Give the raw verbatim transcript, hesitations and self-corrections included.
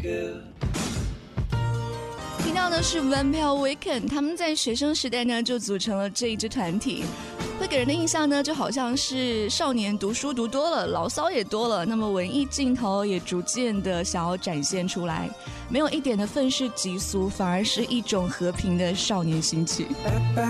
听到的是 Van Pelt Weekend， 他们在学生时代呢就组成了这一支团体，会给人的印象呢就好像是少年读书读多了，牢骚也多了，那么文艺劲头也逐渐的想要展现出来，没有一点的愤世嫉俗，反而是一种和平的少年心气。